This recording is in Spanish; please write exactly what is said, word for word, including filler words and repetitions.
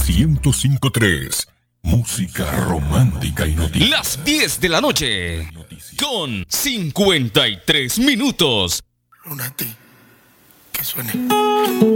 ciento cinco punto tres. Música romántica y noticias. Las diez de la noche, con cincuenta y tres minutos. Lunati, que suene.